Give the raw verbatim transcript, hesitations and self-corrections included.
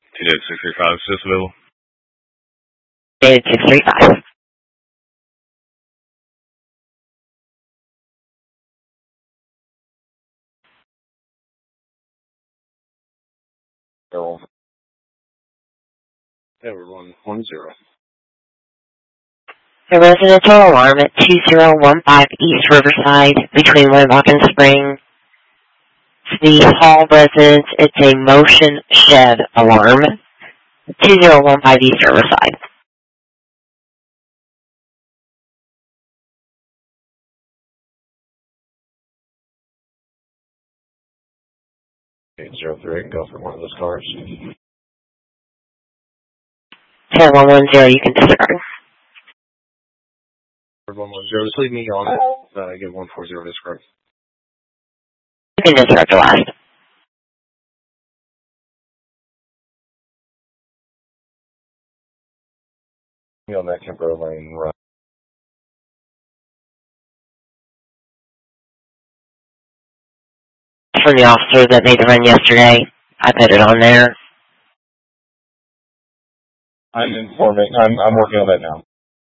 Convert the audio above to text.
T J six three five, is this available? Dated six three five. No. Yeah, we're one one zero. The residential alarm at two zero one five East Riverside between Woodlock and Spring. It's the hall residence. It's a motion shed alarm. two zero one five East Riverside. eight zero three, go for one of those cars. ten one one zero, you can disregard. one one zero, just leave me on. Uh, get one four zero disregard. You can disregard the last. Me on that Kemper Lane run. From the officer that made the run yesterday. I put it on there. I'm informing. I'm I'm working on that now.